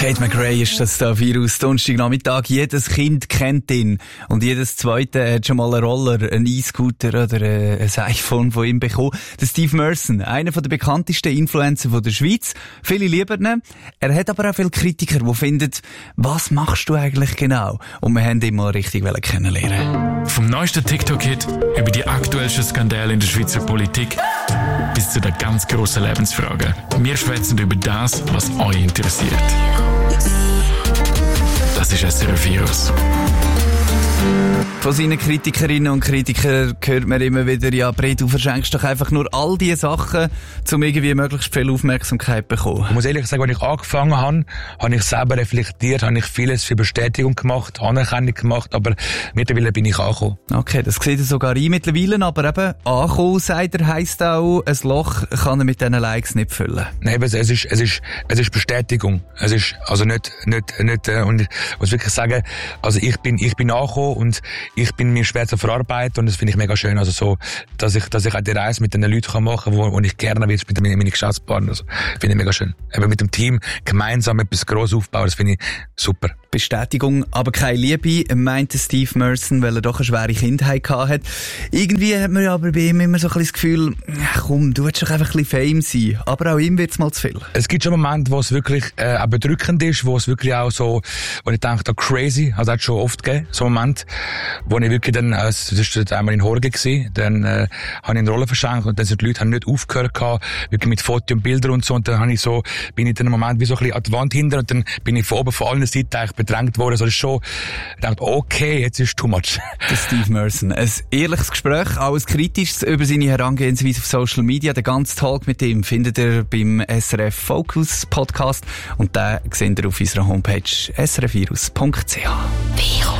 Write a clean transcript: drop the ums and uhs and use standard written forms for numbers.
Tate McRae ist das da, Virus, Donnerstagnachmittag. Jedes Kind kennt ihn. Und jedes Zweite hat schon mal einen Roller, einen E-Scooter oder ein iPhone von ihm bekommen. Der Steve Merson, einer der bekanntesten Influencer von der Schweiz. Viele lieben ihn. Er hat aber auch viele Kritiker, die finden, was machst du eigentlich genau? Und wir haben ihn mal richtig kennenlernen. Vom neuesten TikTok-Hit über die aktuellsten Skandale in der Schweizer Politik bis zu den ganz grossen Lebensfragen. Wir schwätzen über das, was euch interessiert. Das ist SRF Virus. Von seinen Kritikerinnen und Kritikern hört man immer wieder, ja, Bre, du verschenkst doch einfach nur all diese Sachen, um irgendwie möglichst viel Aufmerksamkeit zu bekommen. Ich muss ehrlich sagen, als ich angefangen habe, habe ich selber reflektiert, habe ich vieles für Bestätigung gemacht, Anerkennung gemacht, aber mittlerweile bin ich angekommen. Okay, das sieht er sogar ein mittlerweile, aber eben, angekommen, sagt er, heisst auch, ein Loch kann er mit diesen Likes nicht füllen. Nein, es ist Bestätigung. Es ist, also nicht, und ich muss wirklich sagen, also ich bin angekommen und ich bin mir schwer zu verarbeiten und das finde ich mega schön, also so, dass ich auch die Reise mit den Leuten machen kann, wo ich gerne will, mit meinen Geschäftspartnern, also finde ich mega schön. Aber mit dem Team gemeinsam etwas gross aufbauen, das finde ich super. Bestätigung, aber keine Liebe, meinte Steve Merson, weil er doch eine schwere Kindheit hatte. Irgendwie hat man aber bei ihm immer so ein bisschen das Gefühl, komm, du willst doch einfach ein bisschen Fame sein. Aber auch ihm wird's mal zu viel. Es gibt schon Momente, wo es wirklich auch bedrückend ist, wo es wirklich auch so, wo ich denke, crazy, also hat es schon oft gegeben, so einen Moment, wo ich wirklich dann, das war einmal in Horgen gewesen, dann habe ich eine Rolle verschenkt und dann sind die Leute nicht aufgehört gehabt, wirklich mit Fotos und Bildern und so, und dann bin ich dann im Moment wie so ein bisschen an die Wand hinter und dann bin ich von oben von allen Seiten eigentlich bedrängt worden, also das ist schon, ich dachte, okay, jetzt ist too much. Der Steve Merson. Ein ehrliches Gespräch, alles Kritisches über seine Herangehensweise auf Social Media. Den ganzen Talk mit ihm findet ihr beim SRF Focus Podcast und den seht ihr auf unserer Homepage srfvirus.ch.